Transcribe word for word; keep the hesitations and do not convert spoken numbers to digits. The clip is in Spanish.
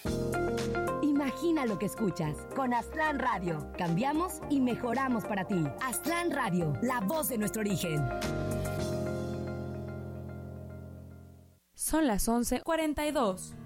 Imagina lo que escuchas. Con Aztlán Radio. Cambiamos y mejoramos para ti. Aztlán Radio, la voz de nuestro origen. Son las once cuarenta y dos.